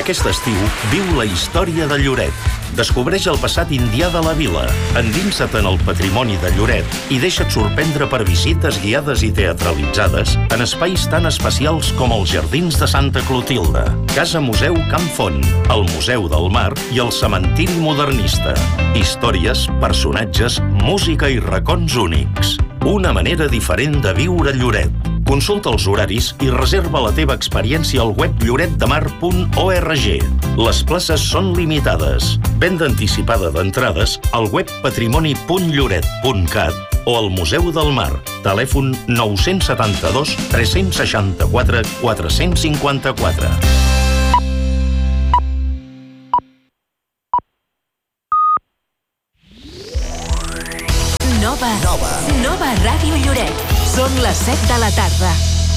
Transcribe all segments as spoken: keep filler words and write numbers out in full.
Aquest estiu viu la història de Lloret. Descobreix el passat indià de la vila, endinsa't en el patrimoni de Lloret i deixa't sorprendre per visites guiades i teatralitzades en espais tan especials com els Jardins de Santa Clotilde, Casa Museu Camp Font, el Museu del Mar i el Cementiri Modernista. Històries, personatges, música i racons únics. Una manera diferent de viure Lloret. Consulta els horaris i reserva la teva experiència al web lloret de mar punt org. Les places són limitades. Venda anticipada d'entrades al web patrimoni punt lloret punt cat o al Museu del Mar. Telèfon nou set dos, tres sis quatre, quatre cinc quatre. Nova. Nova. Nova Ràdio Lloret. Són les set de la tarda.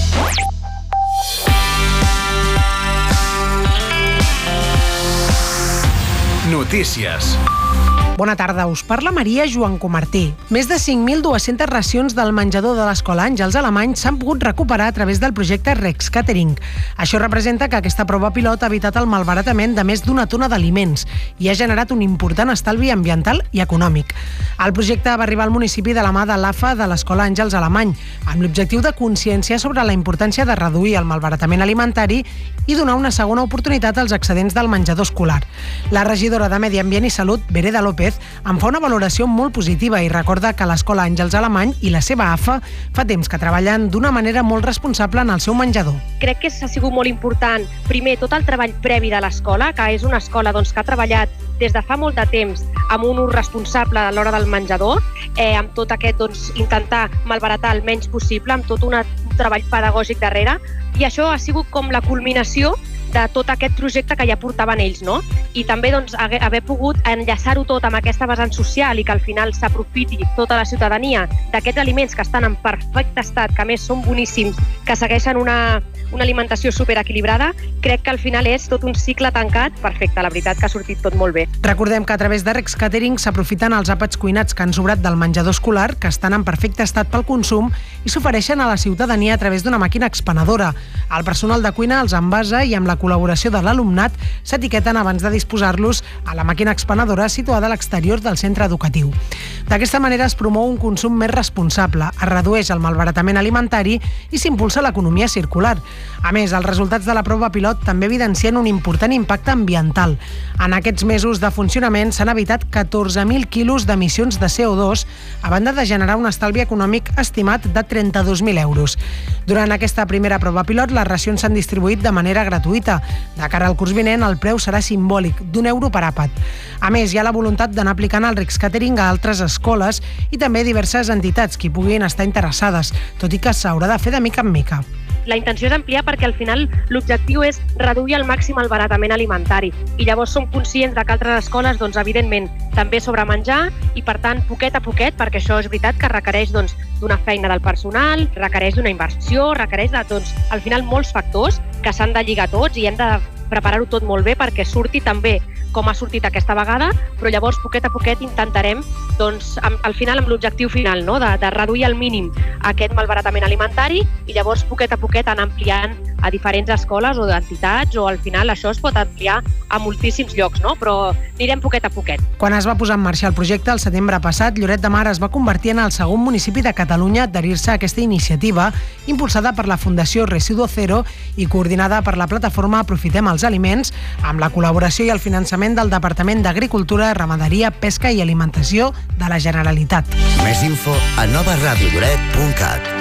Notícies. Bona tarda, us parla Maria Joan Comartí. Més de cinc mil dues-centes racions del menjador de l'Escola Àngels Alemany s'han pogut recuperar a través del projecte Rex Catering. Això representa que aquesta prova pilot ha evitat el malbaratament de més d'una tona d'aliments i ha generat un important estalvi ambiental i econòmic. El projecte va arribar al municipi de la mà de l'A F A de l'Escola Àngels Alemany, amb l'objectiu de conscienciar sobre la importància de reduir el malbaratament alimentari i donar una segona oportunitat als excedents del menjador escolar. La regidora de Medi Ambient i Salut, Vereda López, en fa una valoració molt positiva i recorda que l'Escola Àngels Alemany i la seva A F A fa temps que treballen d'una manera molt responsable en el seu menjador. Crec que ha sigut molt important, primer, tot el treball previ de l'escola, que és una escola doncs, que ha treballat des de fa molt de temps amb un ús responsable a l'hora del menjador, eh, amb tot aquest doncs, intentar malbaratar el menys possible, amb tot una, un treball pedagògic darrere, i això ha sigut com la culminació de tot aquest projecte que ja portaven ells, no? I també doncs, haver pogut enllaçar-ho tot amb aquesta vessant social i que al final s'aprofiti tota la ciutadania d'aquests aliments que estan en perfecte estat, que a més són boníssims, que segueixen una, una alimentació superequilibrada, crec que al final és tot un cicle tancat perfecte, la veritat que ha sortit tot molt bé. Recordem que a través de Rex Catering s'aprofiten els àpats cuinats que han sobrat del menjador escolar, que estan en perfecte estat pel consum, i s'ofereixen a la ciutadania a través d'una màquina expenedora. El personal de cuina els envasa i amb la col·laboració de l'alumnat s'etiqueten abans de disposar-los a la màquina expenedora situada a l'exterior del centre educatiu. D'aquesta manera es promou un consum més responsable, es redueix el malbaratament alimentari i s'impulsa l'economia circular. A més, els resultats de la prova pilot també evidencien un important impacte ambiental. En aquests mesos de funcionament s'han evitat catorze mil quilos d'emissions de C O dos, a banda de generar un estalvi econòmic estimat de trenta-dos mil euros. Durant aquesta primera prova pilot, les racions s'han distribuït de manera gratuïta. De cara al curs vinent, el preu serà simbòlic, d'un euro per àpat. A més, hi ha la voluntat d'anar aplicant el Rex Catering a altres escoles i també diverses entitats que hi puguin estar interessades, tot i que s'haurà de fer de mica en mica. La intenció és ampliar perquè al final l'objectiu és reduir al màxim el baratament alimentari i llavors som conscients de que altres escoles, doncs, evidentment, també sobre menjar i, per tant, poquet a poquet, perquè això és veritat que requereix doncs, d'una feina del personal, requereix d'una inversió, requereix de, doncs, al final, molts factors que s'han de lligar tots i hem de preparar-ho tot molt bé perquè surti també com ha sortit aquesta vegada, però llavors poquet a poquet intentarem, doncs, amb, al final amb l'objectiu final, no? de, de reduir al mínim aquest malbaratament alimentari i llavors poquet a poquet anar ampliant a diferents escoles o d'entitats o al final això es pot ampliar a moltíssims llocs, no? Però anirem poquet a poquet. Quan es va posar en marxa el projecte el setembre passat, Lloret de Mar es va convertir en el segon municipi de Catalunya a adherir-se a aquesta iniciativa, impulsada per la Fundació Residuo Cero i coordinada per la plataforma Aprofitem els Aliments, amb la col·laboració i el finançament del Departament d'Agricultura, Ramaderia, Pesca i Alimentació de la Generalitat. Més info a nova ràdio lloret punt cat.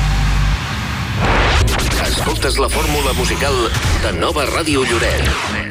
Escoltes la fórmula musical de Nova Ràdio Lloret.